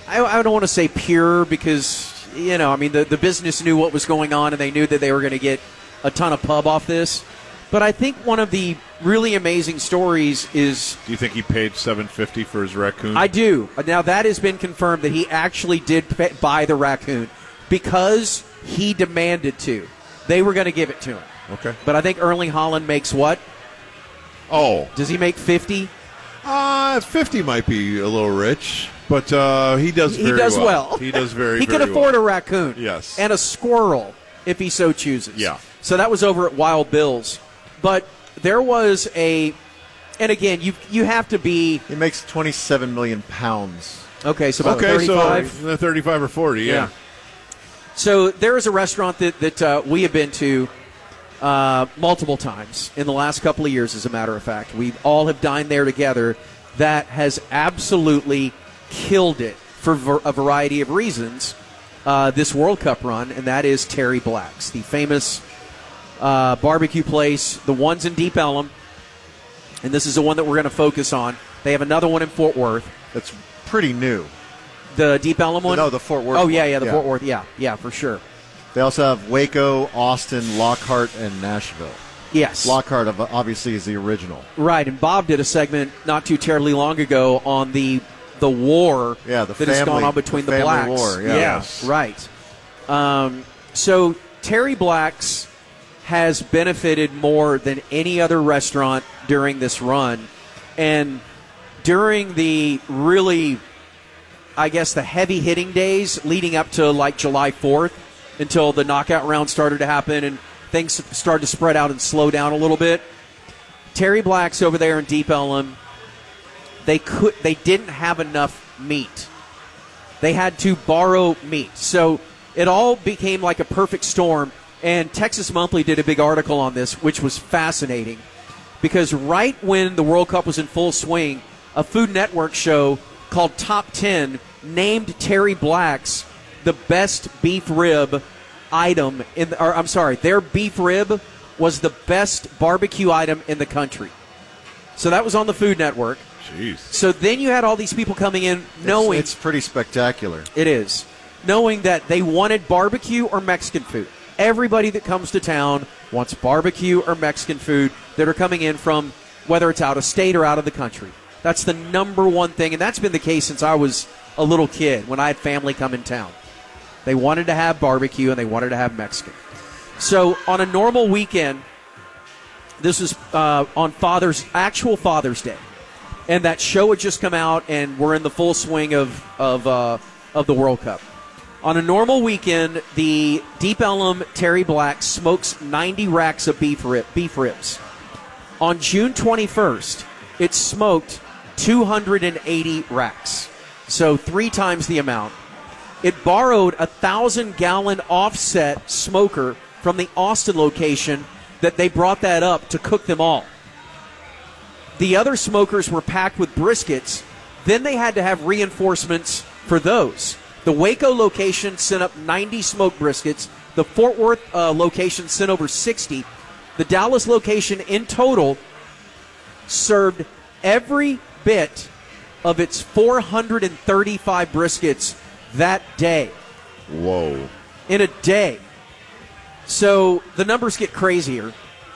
I don't want to say pure because, the business knew what was going on and they knew that they were going to get a ton of pub off this. But I think one of the really amazing stories is... Do you think he paid $750 for his raccoon? I do. Now, that has been confirmed that he actually did buy the raccoon because he demanded to. They were going to give it to him. Okay. But I think Erling Haaland makes what? Oh. Does he make 50? 50 might be a little rich, but he does very well. He does very, He very can afford well. a raccoon. Yes. And a squirrel if he so chooses. Yeah. So that was over at Wild Bill's. But there was and again, you have to be... He makes 27 million pounds. Okay, so about 35? So 35 or 40, yeah. So there is a restaurant that we have been to multiple times in the last couple of years, as a matter of fact. We all have dined there together that has absolutely killed it for a variety of reasons this World Cup run, and that is Terry Black's, the famous barbecue place, the ones in Deep Ellum, and this is the one that we're going to focus on. They have another one in Fort Worth. That's pretty new. The Deep Ellum one? No, the Fort Worth Oh, yeah, one. Fort Worth, yeah, for sure. They also have Waco, Austin, Lockhart, and Nashville. Yes. Lockhart, obviously, is the original. Right, and Bob did a segment not too terribly long ago on the war that has gone on between the blacks. War, yeah. Yes, right. So Terry Black's has benefited more than any other restaurant during this run. And during the really, I guess, the heavy-hitting days leading up to, like, July 4th until the knockout round started to happen and things started to spread out and slow down a little bit, Terry Black's over there in Deep Ellum, they didn't have enough meat. They had to borrow meat. So it all became like a perfect storm. And Texas Monthly did a big article on this, which was fascinating. Because right when the World Cup was in full swing, a Food Network show called Top 10 named Terry Black's the best beef rib item their beef rib was the best barbecue item in the country. So that was on the Food Network. Jeez. So then you had all these people coming in knowing... It's pretty spectacular. It is. Knowing that they wanted barbecue or Mexican food. Everybody that comes to town wants barbecue or Mexican food that are coming in from, whether it's out of state or out of the country. That's the number one thing, and that's been the case since I was a little kid when I had family come in town. They wanted to have barbecue and they wanted to have Mexican. So on a normal weekend, this is on actual Father's Day, and that show had just come out, and we're in the full swing of the World Cup. On a normal weekend, the Deep Ellum Terry Black smokes 90 racks of beef ribs. On June 21st, it smoked 280 racks, so 3 times the amount. It borrowed a 1,000-gallon offset smoker from the Austin location that they brought that up to cook them all. The other smokers were packed with briskets. Then they had to have reinforcements for those. The Waco location sent up 90 smoked briskets. The Fort Worth location sent over 60. The Dallas location in total served every bit of its 435 briskets that day. Whoa. In a day. So the numbers get crazier.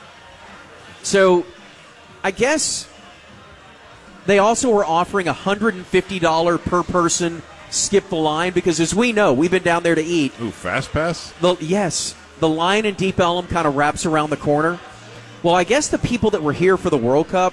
So I guess they also were offering $150 per person skip the line because, as we know, we've been down there to eat. Ooh, Fast Pass? Yes. The line in Deep Ellum kind of wraps around the corner. Well, I guess the people that were here for the World Cup,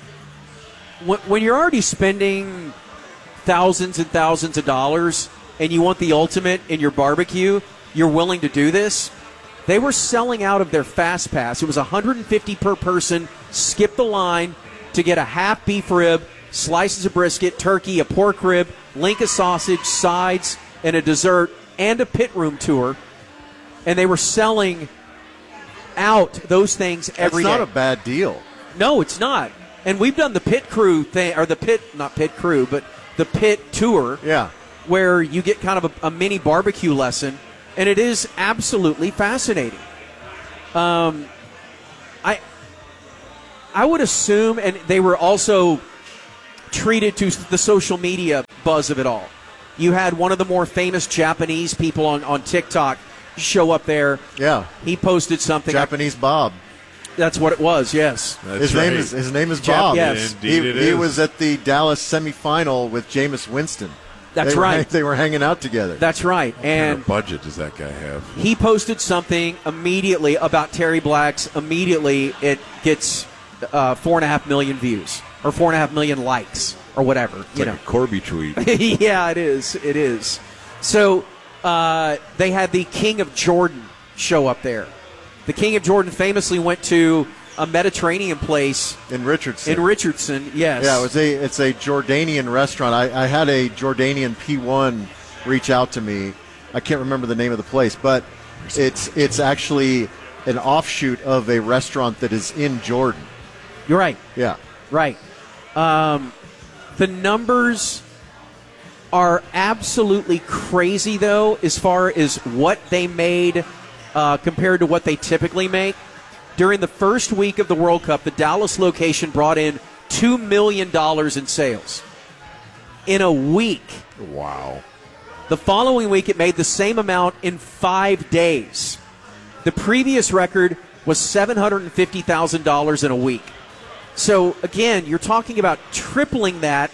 when you're already spending thousands and thousands of dollars and you want the ultimate in your barbecue, you're willing to do this. They were selling out of their Fast Pass. It was $150 per person, skip the line to get a half beef rib, slices of brisket, turkey, a pork rib, link of sausage, sides, and a dessert, and a pit room tour. And they were selling out those things every day. That's not a bad deal. No, it's not. And we've done the pit crew thing, or the pit tour. Yeah. Where you get kind of a mini barbecue lesson, and it is absolutely fascinating. I would assume, and they were also treated to the social media buzz of it all. You had one of the more famous Japanese people on TikTok show up there. Yeah. He posted something. Japanese Bob. That's what it was, yes. That's His name is Jap- Bob. yes. Indeed He it was is. at the Dallas semifinal with Jameis Winston. That's They were right. They were hanging out together. That's right. What kind And of budget does that guy have? he posted something immediately about Terry Blacks. Immediately, it gets 4.5 million views or 4.5 million likes or whatever. It's like a Corby tweet. Yeah, it is. It is. So they had the King of Jordan show up there. The King of Jordan famously went to a Mediterranean place in Richardson. in Richardson. Yes. Yeah, it's a Jordanian restaurant. I had a Jordanian P1 reach out to me. I can't remember the name of the place, but it's actually an offshoot of a restaurant that is in Jordan. You're right. Yeah. Right. The numbers are absolutely crazy, though, as far as what they made compared to what they typically make. During the first week of the World Cup, the Dallas location brought in $2 million in sales. In a week. Wow. The following week, it made the same amount in 5 days. The previous record was $750,000 in a week. So, again, you're talking about tripling that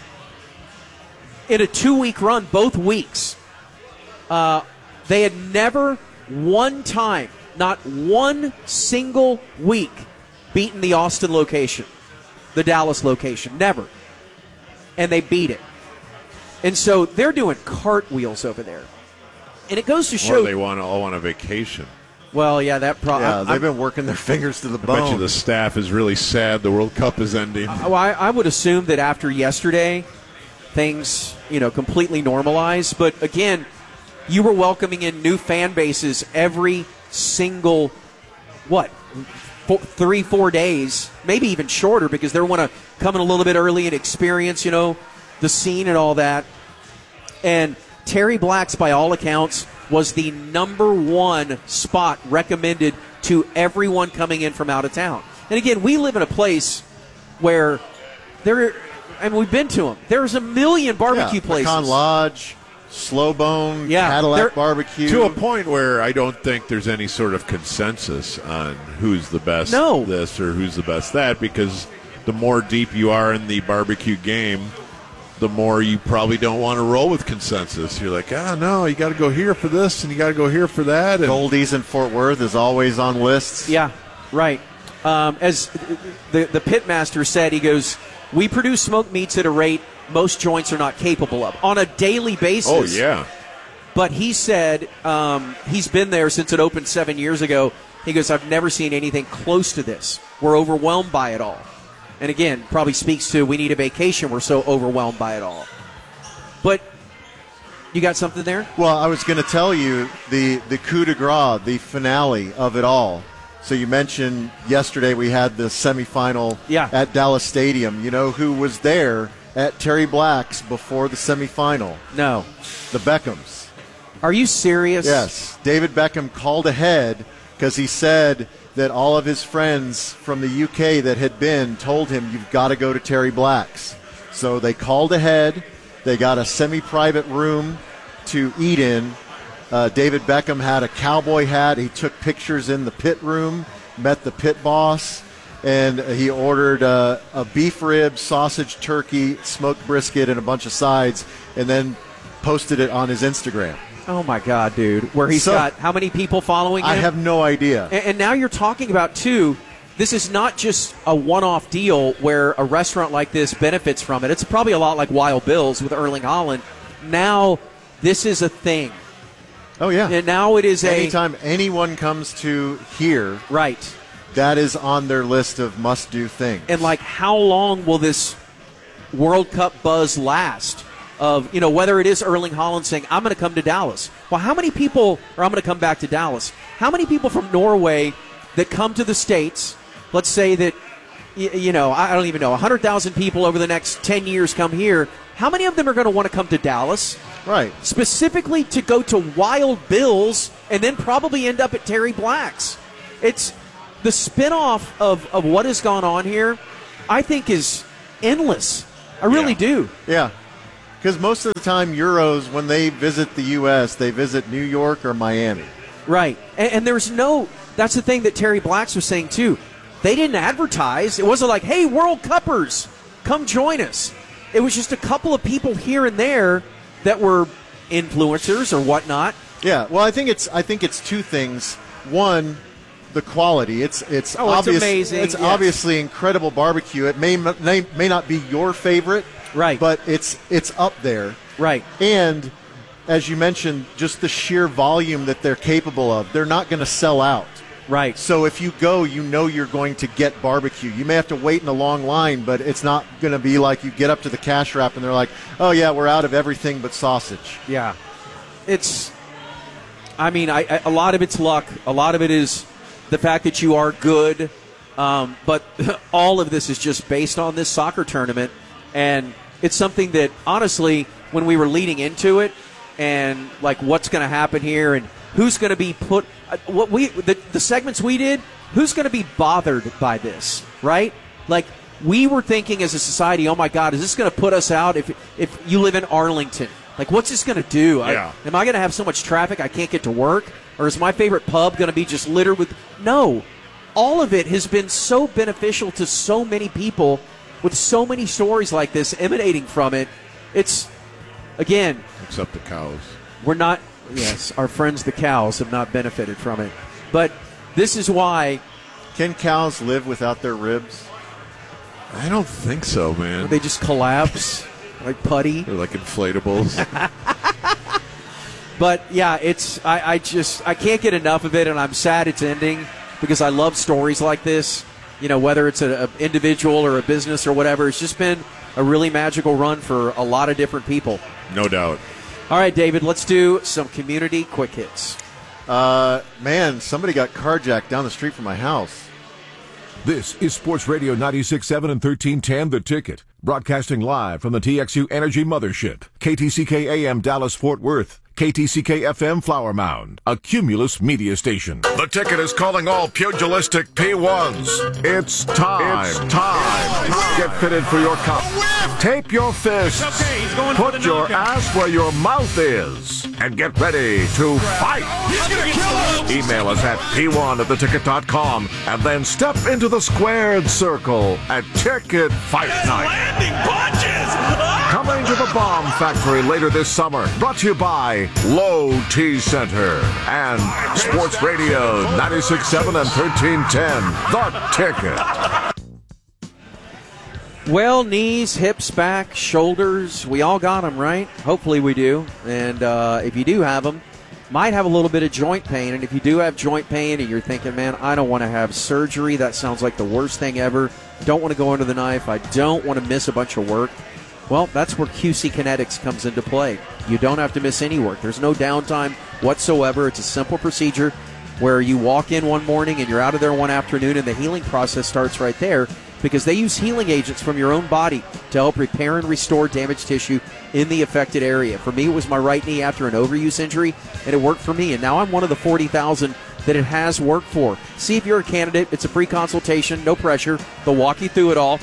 in a 2-week run, both weeks. They had never one time, not one single week, beaten the Austin location, the Dallas location. Never. And they beat it. And so they're doing cartwheels over there. And it goes to show. Or they all on a vacation. Well, yeah, that probably. Yeah, they've been working their fingers to the I bet you bone. the staff is really sad the World Cup is ending. I would assume that after yesterday, things, completely normalized. But again, you were welcoming in new fan bases every single, 3-4 days, maybe even shorter, because they want to come in a little bit early and experience, the scene and all that. And Terry Blacks, by all accounts, was the number one spot recommended to everyone coming in from out of town. And again, we live in a place where we've been to them. There's a million barbecue places. Pecan Lodge, Slow Bone, Yeah, Cadillac Barbecue. To a point where I don't think there's any sort of consensus on who's the best this or who's the best that, because the more deep you are in the barbecue game, the more you probably don't want to roll with consensus. You're like, no, you got to go here for this and you got to go here for that. And Goldie's in Fort Worth is always on lists. Yeah, right. As the pitmaster said, he goes, we produce smoked meats at a rate most joints are not capable of on a daily basis. Oh, yeah. But he said he's been there since it opened 7 years ago. He goes, I've never seen anything close to this. We're overwhelmed by it all. And again, probably speaks to we need a vacation. We're so overwhelmed by it all. But you got something there? Well, I was going to tell you the coup de grace, the finale of it all. So you mentioned yesterday we had the semifinal at Dallas Stadium. You know who was there at Terry Black's before the semifinal? No. The Beckhams. Are you serious? Yes. David Beckham called ahead because he said that all of his friends from the UK that had been told him, you've got to go to Terry Black's. So they called ahead. They got a semi-private room to eat in. David Beckham had a cowboy hat. He took pictures in the pit room, met the pit boss, and he ordered a beef rib, sausage, turkey, smoked brisket, and a bunch of sides, and then posted it on his Instagram. Oh, my God, dude. Where he's got how many people following him? I have no idea. And now you're talking about, too, this is not just a one-off deal where a restaurant like this benefits from it. It's probably a lot like Wild Bill's with Erling Haaland. Now this is a thing. Oh, yeah. And now it is Anytime anyone comes to here, right, that is on their list of must-do things. And, how long will this World Cup buzz last? Of, whether it is Erling Haaland saying, I'm going to come to Dallas. Well, how many people, or I'm going to come back to Dallas, how many people from Norway that come to the States, let's say that, I don't even know, 100,000 people over the next 10 years come here, how many of them are going to want to come to Dallas? Right. Specifically to go to Wild Bill's and then probably end up at Terry Black's. It's the spinoff of what has gone on here, I think, is endless. I really do. Yeah. Because most of the time, Euros, when they visit the U.S., they visit New York or Miami. Right. And there's no – that's the thing that Terry Blacks was saying, too. They didn't advertise. It wasn't like, hey, World Cuppers, come join us. It was just a couple of people here and there that were influencers or whatnot. Yeah, well, I think it's two things. One, the quality. It's obvious, amazing. It's yes. obviously incredible barbecue. It may not be your favorite, right? But it's up there, right? And as you mentioned, just the sheer volume that they're capable of. They're not going to sell out, right? So if you go, you know you're going to get barbecue. You may have to wait in a long line, but it's not going to be like you get up to the cash wrap and they're like, "Oh yeah, we're out of everything but sausage." Yeah, it's. I mean, a lot of it's luck. A lot of it is the fact that you are good. But all of this is just based on this soccer tournament. And it's something that, honestly, when we were leading into it and, like, what's going to happen here and who's going to be put the segments we did, who's going to be bothered by this, right? Like, we were thinking as a society, oh, my God, is this going to put us out if you live in Arlington? Like, what's this going to do? Yeah. Am I going to have so much traffic I can't get to work? Or is my favorite pub going to be just littered with... No. All of it has been so beneficial to so many people with so many stories like this emanating from it. It's, again... Except the cows. We're not... Yes, our friends the cows have not benefited from it. But this is why... Can cows live without their ribs? I don't think so, man. They just collapse like putty. They're like inflatables. But, yeah, it's I can't get enough of it, and I'm sad it's ending because I love stories like this. You know, whether it's an individual or a business or whatever, it's just been a really magical run for a lot of different people. No doubt. All right, David, let's do some community quick hits. Man, somebody got carjacked down the street from my house. This is Sports Radio 96.7 and 1310 The Ticket, broadcasting live from the TXU Energy Mothership, KTCK AM Dallas Fort Worth, KTCK FM Flower Mound, a Cumulus media station. The Ticket is calling all pugilistic P1s. It's time. Get fitted for your cup. Tape your fists. Put your ass where your mouth is. And get ready to fight. Email us at p1@theticket.com and then step into the squared circle at Ticket Fight Night. Coming to the Bomb Factory later this summer. Brought to you by Low T Center and Sports Radio 96.7 and 1310. The Ticket. Well, knees, hips, back, shoulders, we all got them, right? Hopefully we do. And if you do have them, might have a little bit of joint pain. And if you do have joint pain and you're thinking, man, I don't want to have surgery, that sounds like the worst thing ever. Don't want to go under the knife. I don't want to miss a bunch of work. Well, that's where QC Kinetics comes into play. You don't have to miss any work. There's no downtime whatsoever. It's a simple procedure where you walk in one morning and you're out of there one afternoon, and the healing process starts right there because they use healing agents from your own body to help repair and restore damaged tissue in the affected area. For me, it was my right knee after an overuse injury, and it worked for me. And now I'm one of the 40,000 that it has worked for. See if you're a candidate. It's a free consultation, no pressure. They'll walk you through it all.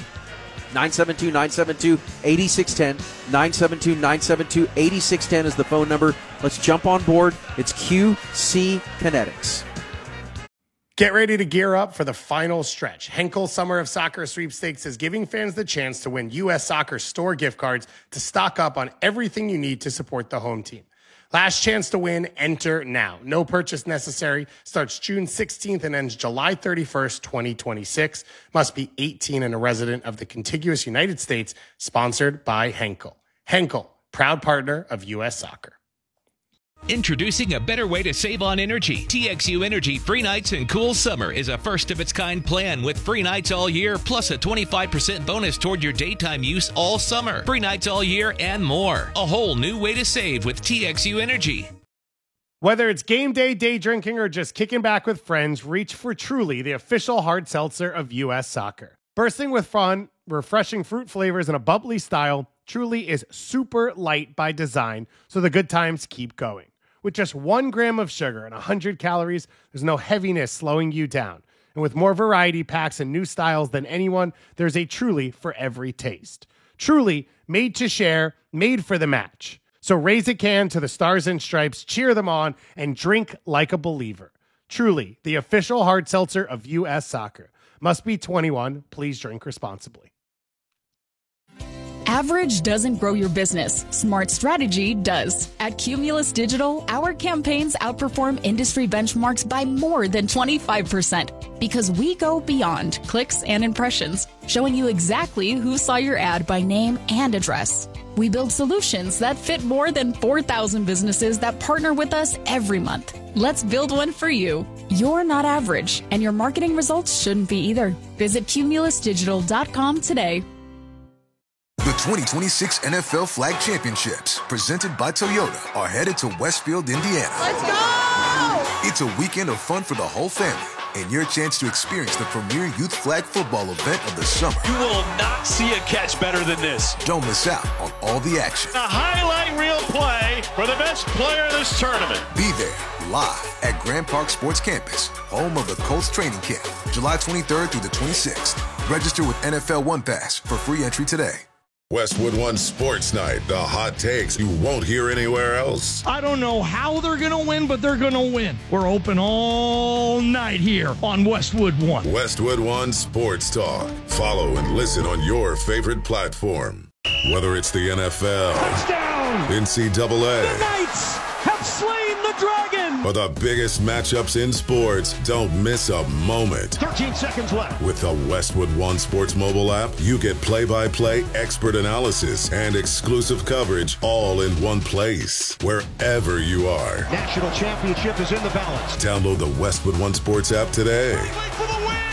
972-972-8610. 972-972-8610 is the phone number. Let's jump on board. It's QC Kinetics. Get ready to gear up for the final stretch. Henkel Summer of Soccer Sweepstakes is giving fans the chance to win U.S. Soccer store gift cards to stock up on everything you need to support the home team. Last chance to win, enter now. No purchase necessary. Starts June 16th and ends July 31st, 2026. Must be 18 and a resident of the contiguous United States. Sponsored by Henkel. Henkel, proud partner of U.S. Soccer. Introducing a better way to save on energy. TXU Energy Free Nights and Cool Summer is a first-of-its-kind plan with free nights all year, plus a 25% bonus toward your daytime use all summer. Free nights all year and more. A whole new way to save with TXU Energy. Whether it's game day, day drinking, or just kicking back with friends, reach for Truly, the official hard seltzer of U.S. Soccer. Bursting with fun, refreshing fruit flavors, and a bubbly style, Truly is super light by design, so the good times keep going. With just 1 gram of sugar and 100 calories, there's no heaviness slowing you down. And with more variety packs and new styles than anyone, there's a Truly for every taste. Truly, made to share, made for the match. So raise a can to the Stars and Stripes, cheer them on, and drink like a believer. Truly, the official hard seltzer of U.S. Soccer. Must be 21. Please drink responsibly. Average doesn't grow your business. Smart strategy does. At Cumulus Digital, our campaigns outperform industry benchmarks by more than 25% because we go beyond clicks and impressions, showing you exactly who saw your ad by name and address. We build solutions that fit more than 4,000 businesses that partner with us every month. Let's build one for you. You're not average, and your marketing results shouldn't be either. Visit cumulusdigital.com today. The 2026 NFL Flag Championships, presented by Toyota, are headed to Westfield, Indiana. Let's go! It's a weekend of fun for the whole family and your chance to experience the premier youth flag football event of the summer. You will not see a catch better than this. Don't miss out on all the action. A highlight reel play for the best player of this tournament. Be there live at Grand Park Sports Campus, home of the Colts training camp, July 23rd through the 26th. Register with NFL One Pass for free entry today. Westwood One Sports Night, the hot takes you won't hear anywhere else. I don't know how they're going to win, but they're going to win. We're open all night here on Westwood One. Westwood One Sports Talk. Follow and listen on your favorite platform. Whether it's the NFL, touchdown, NCAA, the Knights have slain the dragon, or the biggest matchups in sports, don't miss a moment. 13 seconds left. With the Westwood One Sports mobile app, you get play-by-play expert analysis and exclusive coverage all in one place, wherever you are. National championship is in the balance. Download the Westwood One Sports app today. For the win.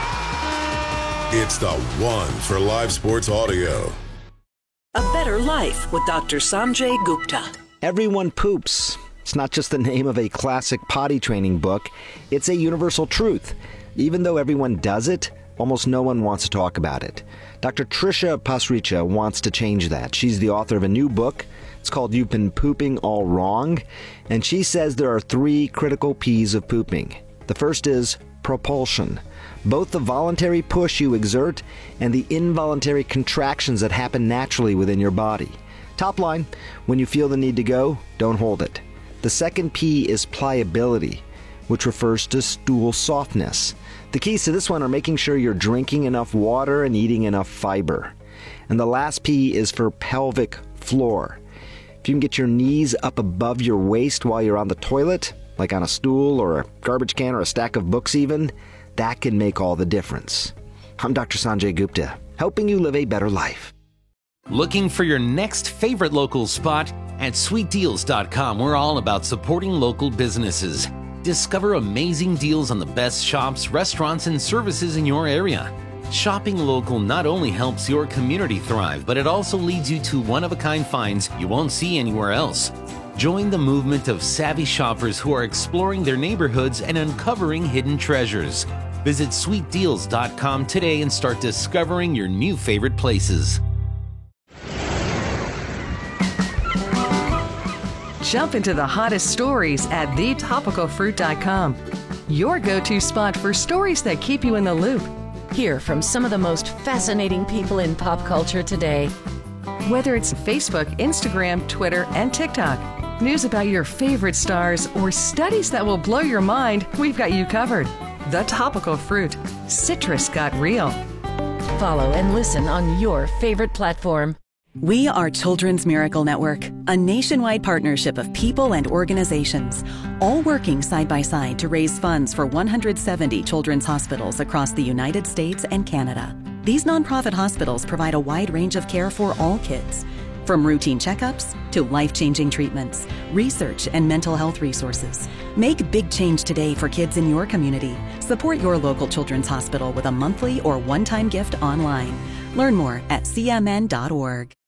Yeah! It's the one for live sports audio. A Better Life with Dr. Sanjay Gupta. Everyone poops. It's not just the name of a classic potty training book. It's a universal truth. Even though everyone does it, almost no one wants to talk about it. Dr. Trisha Pasricha wants to change that. She's the author of a new book. It's called You've Been Pooping All Wrong. And she says there are 3 critical P's of pooping. The first is propulsion. Both the voluntary push you exert and the involuntary contractions that happen naturally within your body. Top line, when you feel the need to go, don't hold it. The second P is pliability, which refers to stool softness. The keys to this one are making sure you're drinking enough water and eating enough fiber. And the last P is for pelvic floor. If you can get your knees up above your waist while you're on the toilet, like on a stool or a garbage can or a stack of books even, that can make all the difference. I'm Dr. Sanjay Gupta, helping you live a better life. Looking for your next favorite local spot? At sweetdeals.com, we're all about supporting local businesses. Discover amazing deals on the best shops, restaurants, and services in your area. Shopping local not only helps your community thrive, but it also leads you to one-of-a-kind finds you won't see anywhere else. Join the movement of savvy shoppers who are exploring their neighborhoods and uncovering hidden treasures. Visit sweetdeals.com today and start discovering your new favorite places. Jump into the hottest stories at thetopicalfruit.com. Your go-to spot for stories that keep you in the loop. Hear from some of the most fascinating people in pop culture today. Whether it's Facebook, Instagram, Twitter, and TikTok, news about your favorite stars, or studies that will blow your mind, we've got you covered. The Topical Fruit. Citrus got real. Follow and listen on your favorite platform. We are Children's Miracle Network, a nationwide partnership of people and organizations, all working side by side to raise funds for 170 children's hospitals across the United States and Canada. These nonprofit hospitals provide a wide range of care for all kids, from routine checkups to life-changing treatments, research, and mental health resources. Make big change today for kids in your community. Support your local children's hospital with a monthly or one-time gift online. Learn more at cmn.org.